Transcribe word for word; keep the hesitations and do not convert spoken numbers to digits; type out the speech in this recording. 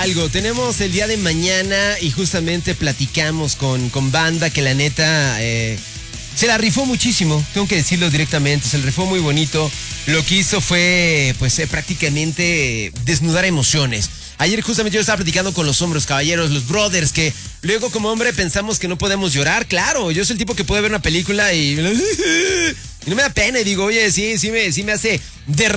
Algo, tenemos el día de mañana y justamente platicamos con, con banda que la neta eh, se la rifó muchísimo, tengo que decirlo directamente, se la rifó muy bonito. Lo que hizo fue pues eh, prácticamente desnudar emociones. Ayer justamente yo estaba platicando con los hombres, caballeros, los brothers, que luego como hombre pensamos que no podemos llorar. Claro, yo soy el tipo que puede ver una película y, y no me da pena y digo, oye, sí, sí me, sí me hace de